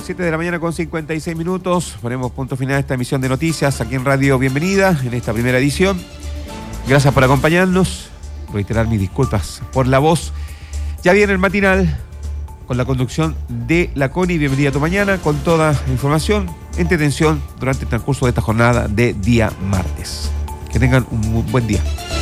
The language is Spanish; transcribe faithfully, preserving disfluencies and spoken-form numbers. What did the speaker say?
siete de la mañana con cincuenta y seis minutos. Ponemos punto final a esta emisión de noticias aquí en Radio Bienvenida, en esta primera edición. Gracias por acompañarnos. Reiterar mis disculpas por la voz. Ya viene el matinal con la conducción de la Connie. Bienvenida a tu mañana con toda la información, entretención durante el transcurso de esta jornada de día martes. Que tengan un buen día.